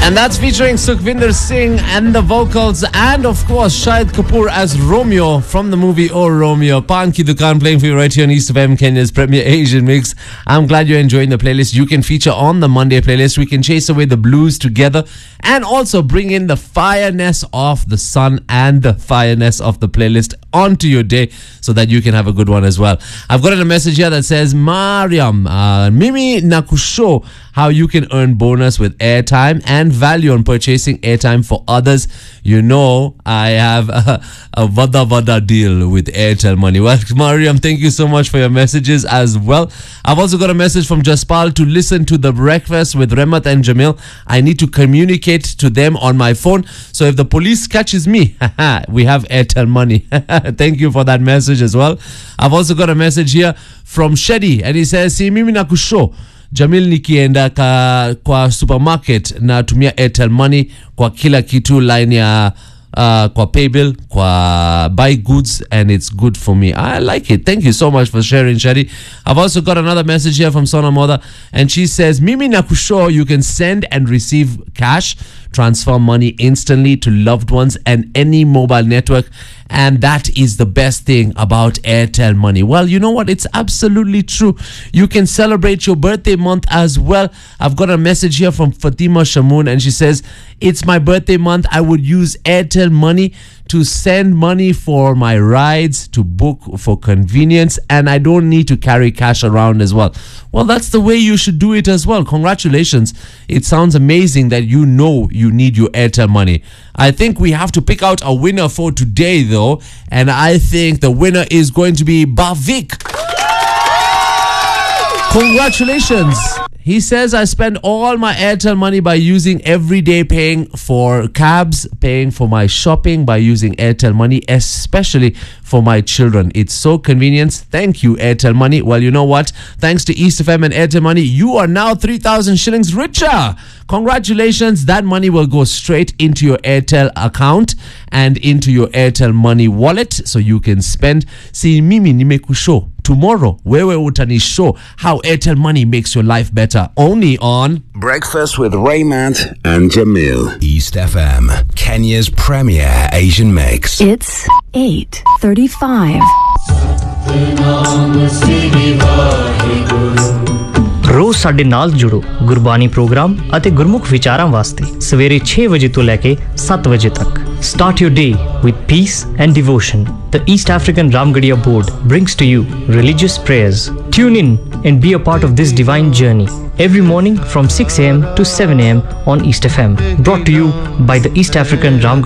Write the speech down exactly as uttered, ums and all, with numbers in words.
And that's featuring Sukhvinder Singh and the vocals, and of course Shahid Kapoor as Romeo from the movie Oh Romeo. Pan Ki Dukaan playing for you right here on East F M, Kenya's premier Asian mix. I'm glad you're enjoying the playlist. You can feature on the Monday playlist. We can chase away the blues together and also bring in the fireness of the sun and the fireness of the playlist onto your day so that you can have a good one as well. I've got a message here that says, Mariam, uh, Mimi nakusho how you can earn bonus with airtime and value on purchasing airtime for others. You know, I have a, a vada vada deal with Airtel Money. Well, Mariam, thank you so much for your messages as well. I've also got a message from Jaspal to listen to The Breakfast with Remat and Jamil. I need to communicate to them on my phone. So if the police catches me, we have Airtel Money. Thank you for that message as well. I've also got a message here from Shedi, and he says, si mimi nakusho Jamil nikienda ka, kwa supermarket na tumia Airtel Money kwa kila kitu, line ya uh, kwa paybill, kwa buy goods, and it's good for me. I like it. Thank you so much for sharing, Shadi. I've also got another message here from Sona Moda, and she says, Mimi nakusho you can send and receive cash, transfer money instantly to loved ones and any mobile network. And that is the best thing about Airtel Money. Well, you know what? It's absolutely true. You can celebrate your birthday month as well. I've got a message here from Fatima Shamoon, and she says, it's my birthday month. I would use Airtel Money to send money for my rides, to book for convenience, and I don't need to carry cash around as well. Well, that's the way you should do it as well. Congratulations. It sounds amazing that you know you need your Airtel Money. I think we have to pick out a winner for today, though, and I think the winner is going to be Bhavik. Congratulations. He says, I spend all my Airtel Money by using everyday paying for cabs, paying for my shopping by using Airtel Money, especially for my children. It's so convenient. Thank you, Airtel Money. Well, you know what? Thanks to East F M and Airtel Money, you are now three thousand shillings richer. Congratulations. That money will go straight into your Airtel account and into your Airtel Money wallet so you can spend. See, mimi nimekusho. Tomorrow, wewe utani show how Airtel Money makes your life better. Only on Breakfast with Raymond and Jamil. East F M, Kenya's premier Asian mix. It's eight thirty-five. रोज ਸਾਡੇ ਨਾਲ ਜੁੜੋ Gurbani programme ਅਤੇ ਗੁਰਮੁਖ ਵਿਚਾਰਾਂ ਵਾਸਤੇ ਸਵੇਰੇ ਛੇ ਵਜੇ ਤੋਂ ਲੈ ਕੇ ਸੱਤ ਵਜੇ ਤੱਕ Start your day with peace and devotion. The East African Ramgarhia Board brings to you religious prayers. Tune in and be a part of this divine journey every morning from six a m to seven a m on East F M. Brought to you by the East African Ramgarhia